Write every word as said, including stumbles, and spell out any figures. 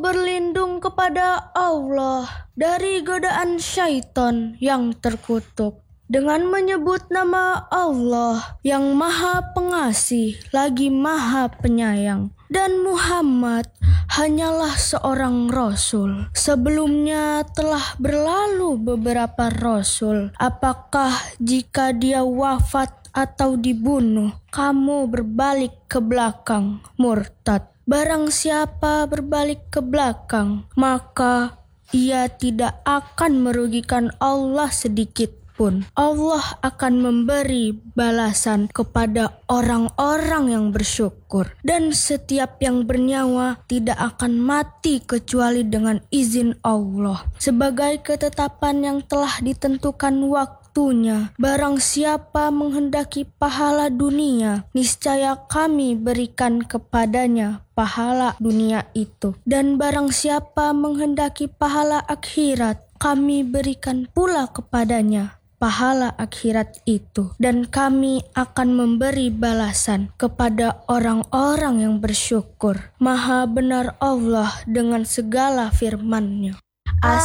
berlindung kepada Allah dari godaan syaitan yang terkutuk dengan menyebut nama Allah yang Maha Pengasih lagi Maha Penyayang. Dan Muhammad hanyalah seorang rasul. Sebelumnya telah berlalu beberapa rasul. Apakah jika dia wafat atau dibunuh, kamu berbalik ke belakang murtad? Barang siapa berbalik ke belakang, maka ia tidak akan merugikan Allah sedikit pun. Allah akan memberi balasan kepada orang-orang yang bersyukur. Dan setiap yang bernyawa tidak akan mati kecuali dengan izin Allah, sebagai ketetapan yang telah ditentukan waktunya. Barang siapa menghendaki pahala dunia, niscaya kami berikan kepadanya pahala dunia itu. Dan barang siapa menghendaki pahala akhirat, kami berikan pula kepadanya pahala akhirat itu, dan kami akan memberi balasan kepada orang-orang yang bersyukur. Maha benar Allah dengan segala firman-Nya.